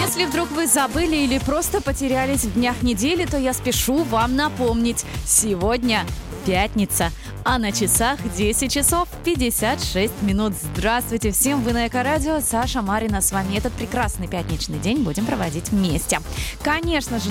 Если вдруг вы забыли или просто потерялись в днях недели, то я спешу вам напомнить. Сегодня пятница, а на часах 10 часов 56 минут. Здравствуйте всем, вы на Эко-радио. Саша Марина с вами. Этот прекрасный пятничный день будем проводить вместе. Конечно же,